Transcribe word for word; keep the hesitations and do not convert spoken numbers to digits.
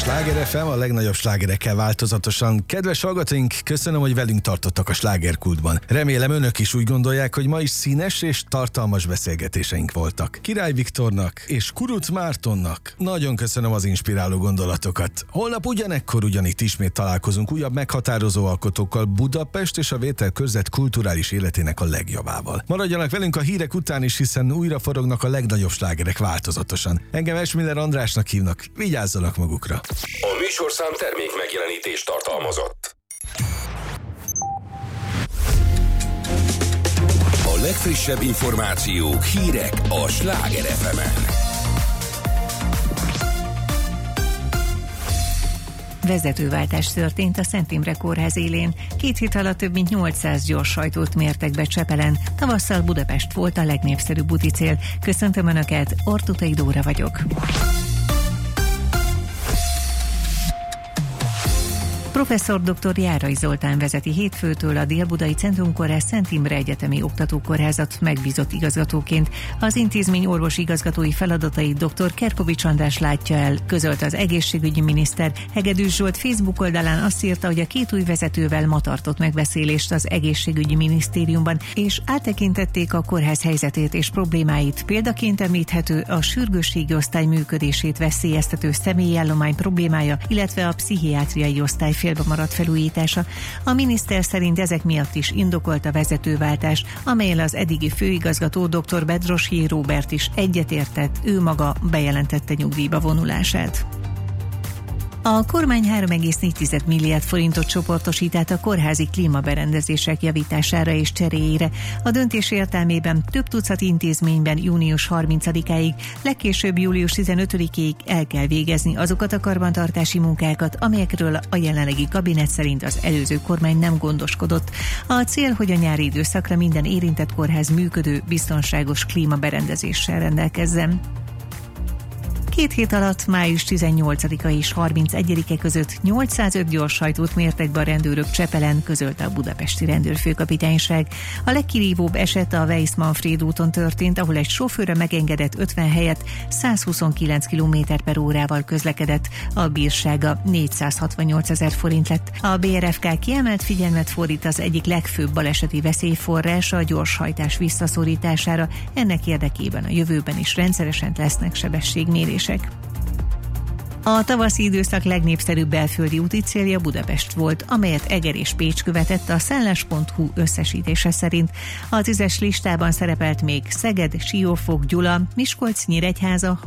Sláger ef em, a legnagyobb slágerekkel változatosan. Kedves hallgatóink, köszönöm, hogy velünk tartottak a slágerkultban. Remélem önök is úgy gondolják, hogy ma is színes és tartalmas beszélgetéseink voltak. Király Viktornak és Kuruc Mártonnak nagyon köszönöm az inspiráló gondolatokat. Holnap ugyanekkor ugyanitt ismét találkozunk újabb meghatározó alkotókkal Budapest és a Vételkörzet kulturális életének a legjavával. Maradjanak velünk a hírek után is, hiszen újra forognak a legnagyobb slágerek változatosan. Engem Esmiller Andrásnak hívnak, vigyázzanak magukra. A műsorszám termék megjelenítést tartalmazott. A legfrissebb információk, hírek a Sláger ef emen. Vezetőváltás történt a Szent Imre Kórház élén. Két hét alatt több mint nyolcszáz gyors sajtót mértek be Csepelen. Tavasszal Budapest volt a legnépszerűbb úticél. Köszöntöm Önöket, Ortutai Dóra vagyok. Professzor dr. Járai Zoltán vezeti hétfőtől a Dél-Budai Centrumkórház Szent Imre Egyetemi Oktatókórházat megbízott igazgatóként. Az intézmény orvosi igazgatói feladatait dr. Kerkovics András látja el, közölte az egészségügyi miniszter. Hegedűs Zsolt Facebook oldalán azt írta, hogy a két új vezetővel ma tartott megbeszélést az egészségügyi minisztériumban, és áttekintették a kórház helyzetét és problémáit. Példaként említhető a sürgősségi osztály működését veszélyeztető személyállomány problémája, illetve a pszichiátriai osztály félbe maradt felújítása. A miniszter szerint ezek miatt is indokolt a vezetőváltás, amellyel az eddigi főigazgató dr. Bedrossi Róbert is egyetértett, ő maga bejelentette nyugdíjba vonulását. A kormány három egész négy milliárd forintot csoportosít át a kórházi klímaberendezések javítására és cseréjére. A döntés értelmében több tucat intézményben június harmincadikáig, legkésőbb július tizenötödikéig el kell végezni azokat a karbantartási munkákat, amelyekről a jelenlegi kabinet szerint az előző kormány nem gondoskodott. A cél, hogy a nyári időszakra minden érintett kórház működő, biztonságos klímaberendezéssel rendelkezzen. Két hét alatt május tizennyolcadika és harmincegyedike között nyolcszázöt gyors sajtót mértek be a rendőrök Csepelen, közölte a budapesti rendőrfőkapitányság. A legkirívóbb eset a Weiss-Manfréd úton történt, ahol egy sofőrre megengedett ötven helyett százhuszonkilenc kilométer per órával közlekedett. A bírsága négyszázhatvannyolcezer forint lett. A bé er ef ká kiemelt figyelmet fordít az egyik legfőbb baleseti veszélyforrás, a gyorshajtás visszaszorítására. Ennek érdekében a jövőben is rendszeresen lesznek sebességmérések. A tavaszi időszak legnépszerűbb belföldi úti célja Budapest volt, amelyet Eger és Pécs követett a szállást pont hú összesítése szerint. A tízes listában szerepelt még Szeged, Siófok, Gyula, Miskolc, Nyíregyháza,